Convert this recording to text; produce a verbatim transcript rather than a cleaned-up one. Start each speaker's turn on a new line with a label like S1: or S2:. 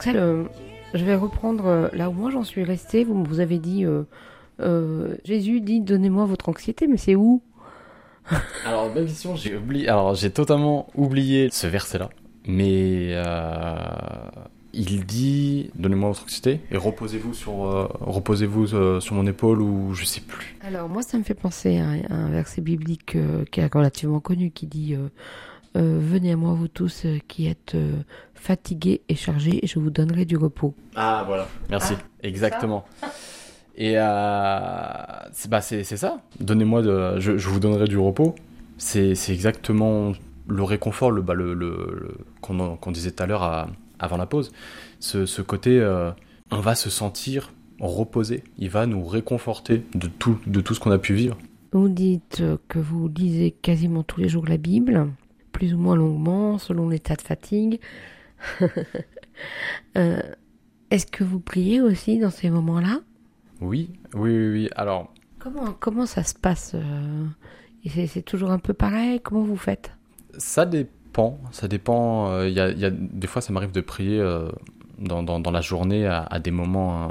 S1: Axel, euh, je vais reprendre euh, là où moi j'en suis restée. Vous, vous avez dit, euh, euh, Jésus dit, donnez-moi votre anxiété, mais c'est où?
S2: Alors, bonne question, j'ai oublié. Alors, j'ai totalement oublié ce verset-là. Mais euh, il dit donnez-moi votre anxiété et reposez-vous sur, euh, reposez-vous euh, sur mon épaule ou je sais plus.
S1: Alors moi, ça me fait penser à, un à un verset biblique euh, qui est relativement connu, qui dit euh, euh, venez à moi vous tous euh, qui êtes euh, fatigués et chargés, et je vous donnerai du repos.
S2: Ah, voilà. Merci.
S1: Ah,
S2: Exactement. Et euh, c'est, bah, c'est, c'est ça. Donnez-moi de, je, je vous donnerai du repos. C'est, c'est exactement le réconfort, le, bah, le, le, le- qu'on, qu'on disait tout à l'heure à- avant la pause. Ce, ce côté, euh, on va se sentir reposé. Il va nous réconforter de tout, de tout ce qu'on a pu vivre.
S1: Vous dites euh, que vous lisez quasiment tous les jours la Bible, plus ou moins longuement, selon l'état de fatigue. Euh, Est-ce que vous priez aussi dans ces moments-là?
S2: Oui, oui, oui, oui. Alors,
S1: Comment, comment ça se passe euh, et c'est, c'est toujours un peu pareil? Comment vous faites?
S2: ça dépend. Ça dépend. euh, Il y a, il y a, des fois, ça m'arrive de prier euh, dans, dans, dans la journée à, à des moments